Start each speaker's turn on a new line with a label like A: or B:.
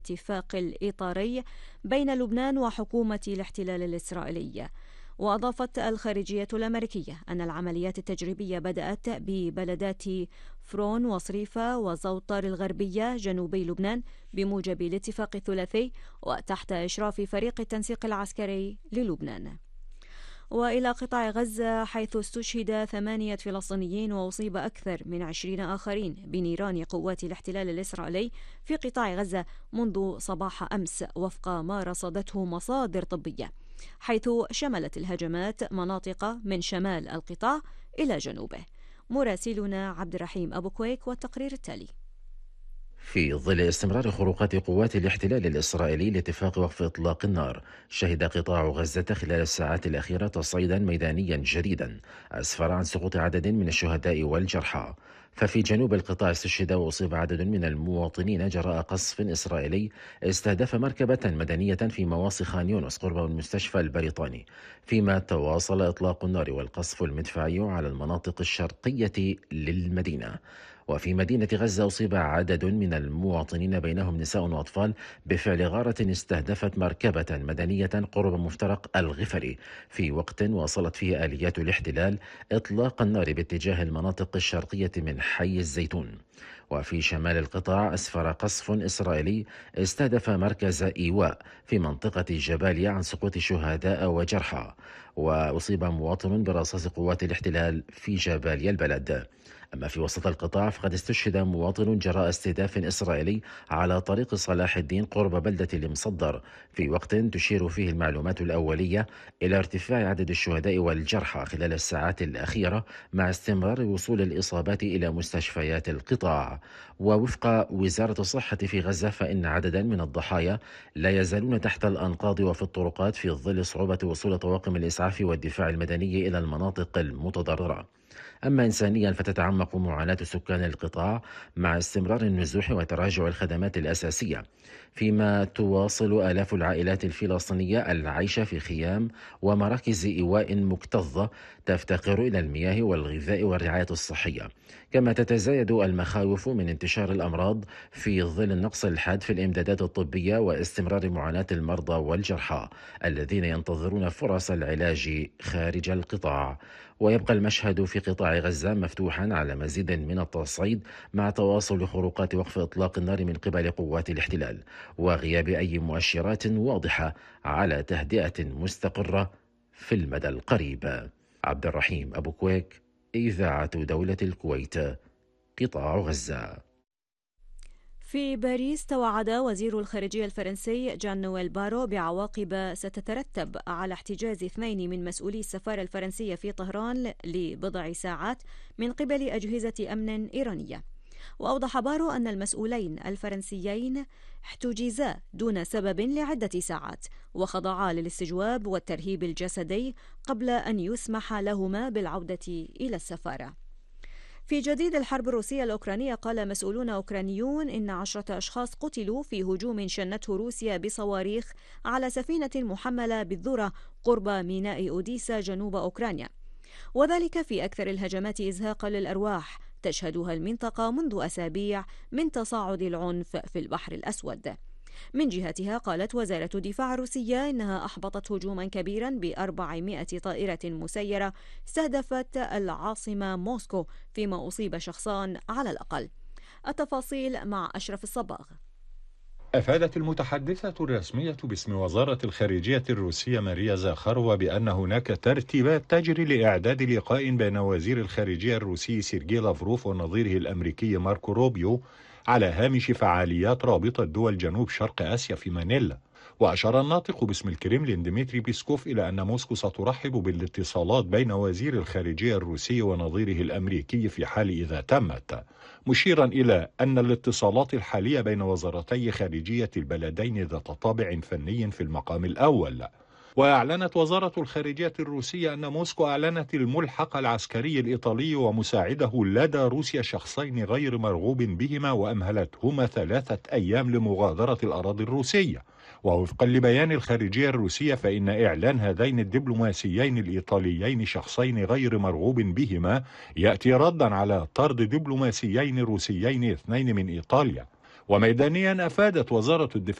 A: الاتفاق الإطاري بين لبنان وحكومة الاحتلال الإسرائيلي. وأضافت الخارجية الأمريكية أن العمليات التجريبية بدأت ببلدات فرون وصريفة وزوطر الغربية جنوبي لبنان بموجب الاتفاق الثلاثي وتحت إشراف فريق التنسيق العسكري للبنان. وإلى قطاع غزة، حيث استشهد 8 فلسطينيين وأصيب أكثر من 20 آخرين بنيران قوات الاحتلال الإسرائيلي في قطاع غزة منذ صباح أمس وفق ما رصدته مصادر طبية، حيث شملت الهجمات مناطق من شمال القطاع إلى جنوبه. مراسلنا عبد الرحيم أبو كويك والتقرير التالي.
B: في ظل استمرار خروقات قوات الاحتلال الإسرائيلي لاتفاق وقف إطلاق النار، شهد قطاع غزة خلال الساعات الأخيرة تصعيدا ميدانيا جديدا أسفر عن سقوط عدد من الشهداء والجرحى. ففي جنوب القطاع استشهد وأصيب عدد من المواطنين جراء قصف إسرائيلي استهدف مركبة مدنية في مواصي خان يونس قرب المستشفى البريطاني، فيما تواصل إطلاق النار والقصف المدفعي على المناطق الشرقية للمدينة. وفي مدينة غزة أصيب عدد من المواطنين بينهم نساء وأطفال بفعل غارة استهدفت مركبة مدنية قرب مفترق الغفري، في وقت واصلت فيه آليات الاحتلال إطلاق النار باتجاه المناطق الشرقية من حي الزيتون. وفي شمال القطاع أسفر قصف إسرائيلي استهدف مركز إيواء في منطقة جباليا عن سقوط شهداء وجرحى، وأصيب مواطن برصاص قوات الاحتلال في جباليا البلد. أما في وسط القطاع فقد استشهد مواطن جراء استهداف إسرائيلي على طريق صلاح الدين قرب بلدة المصدر، في وقت تشير فيه المعلومات الأولية إلى ارتفاع عدد الشهداء والجرحى خلال الساعات الأخيرة مع استمرار وصول الإصابات إلى مستشفيات القطاع. ووفق وزارة الصحة في غزة فإن عددا من الضحايا لا يزالون تحت الأنقاض وفي الطرقات في ظل صعوبة وصول طواقم الإسعاف والدفاع المدني إلى المناطق المتضررة. أما إنسانيا فتتعمق معاناة سكان القطاع مع استمرار النزوح وتراجع الخدمات الأساسية، فيما تواصل آلاف العائلات الفلسطينية العيش في خيام ومراكز إيواء مكتظة تفتقر إلى المياه والغذاء والرعاية الصحية، كما تتزايد المخاوف من انتشار الأمراض في ظل النقص الحاد في الإمدادات الطبية واستمرار معاناة المرضى والجرحى الذين ينتظرون فرص العلاج خارج القطاع. ويبقى المشهد في قطاع غزة مفتوحا على مزيد من التصعيد مع تواصل خروقات وقف إطلاق النار من قبل قوات الاحتلال وغياب أي مؤشرات واضحة على تهدئة مستقرة في المدى القريب. عبد الرحيم أبو كويك، إذاعة دولة الكويت، قطاع غزة.
A: في باريس، توعد وزير الخارجية الفرنسي جان نويل بارو بعواقب ستترتب على احتجاز 2 من مسؤولي السفارة الفرنسية في طهران لبضع ساعات من قبل أجهزة أمن إيرانية. وأوضح بارو أن المسؤولين الفرنسيين احتجزا دون سبب لعدة ساعات وخضعا للاستجواب والترهيب الجسدي قبل أن يسمح لهما بالعودة إلى السفارة. في جديد الحرب الروسية الأوكرانية، قال مسؤولون أوكرانيون إن 10 أشخاص قتلوا في هجوم شنته روسيا بصواريخ على سفينة محملة بالذرة قرب ميناء أوديسا جنوب أوكرانيا، وذلك في أكثر الهجمات إزهاقا للأرواح تشهدها المنطقة منذ أسابيع من تصاعد العنف في البحر الأسود. من جهتها قالت وزارة الدفاع الروسية إنها أحبطت هجوما كبيرا ب400 طائرة مسيرة استهدفت العاصمة موسكو، فيما أصيب شخصان على الأقل. التفاصيل مع أشرف الصباغ.
C: أفادت المتحدثة الرسمية باسم وزارة الخارجية الروسية ماريا زاخارova بأن هناك ترتيبات تجري لإعداد لقاء بين وزير الخارجية الروسي سيرجي لافروف ونظيره الأمريكي ماركو روبيو على هامش فعاليات رابطة دول جنوب شرق آسيا في مانيلا. وأشار الناطق باسم الكريملين ديمتري بيسكوف إلى أن موسكو سترحب بالاتصالات بين وزير الخارجية الروسي ونظيره الأمريكي في حال إذا تمت، مشيرا إلى أن الاتصالات الحالية بين وزارتي خارجية البلدين ذات طابع فني في المقام الأول. وأعلنت وزارة الخارجية الروسية أن موسكو أعلنت الملحق العسكري الإيطالي ومساعده لدى روسيا شخصين غير مرغوب بهما وأمهلتهما 3 أيام لمغادرة الأراضي الروسية. ووفقا لبيان الخارجية الروسية فإن إعلان هذين الدبلوماسيين الإيطاليين شخصين غير مرغوب بهما يأتي ردا على طرد دبلوماسيين روسيين 2 من إيطاليا. وميدانيا أفادت وزارة الدفاع